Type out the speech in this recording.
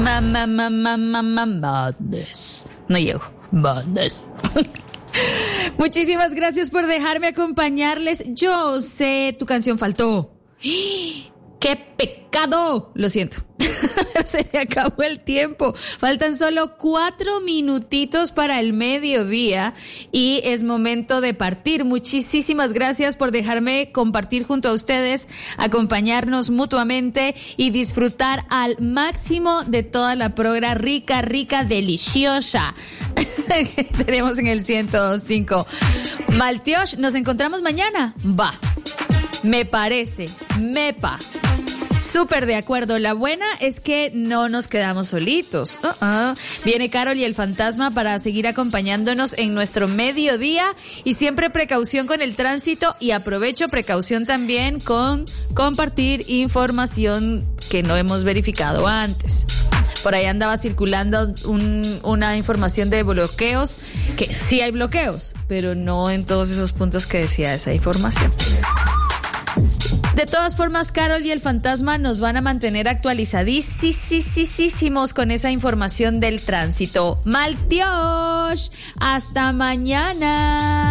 Madness. No llego. Madness. Muchísimas gracias por dejarme acompañarles. Yo sé, tu canción faltó. ¡Qué pecado! Lo siento. Se me acabó el tiempo. Faltan solo 4 minutitos para el mediodía y es momento de partir. Muchísimas gracias por dejarme compartir junto a ustedes, acompañarnos mutuamente y disfrutar al máximo de toda la progra rica, deliciosa que tenemos en el 105. Maltiosh, nos encontramos mañana. Va. Me parece. Mepa. Súper de acuerdo. La buena es que no nos quedamos solitos. Viene Carol y el fantasma para seguir acompañándonos en nuestro mediodía y siempre precaución con el tránsito y aprovecho precaución también con compartir información que no hemos verificado antes. Por ahí andaba circulando una información de bloqueos, que sí hay bloqueos, pero no en todos esos puntos que decía esa información. De todas formas, Carol y el fantasma nos van a mantener actualizadísimos con esa información del tránsito. Maltiosh, hasta mañana.